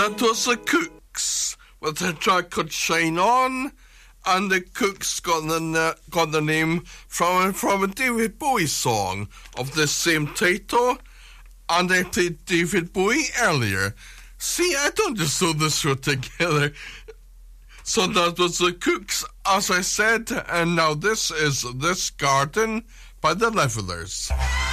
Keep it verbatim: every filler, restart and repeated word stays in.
That was the Kooks with a track called Shine On, and the Kooks got the, got the name from, from a David Bowie song of the same title, and I played David Bowie earlier. See, I don't just throw this show together. So that was the Kooks, as I said, and now this is This Garden by the Levelers.